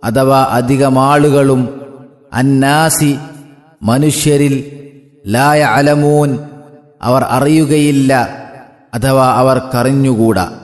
അഥവാ അധികമാളുകളും അന്നാസി മനുഷ്യരിൽ ലാ യഅലമൂൻ അവർ അറിയുകയില്ല അഥവാ അവർക്കറിഞ്ഞുകൂടാ.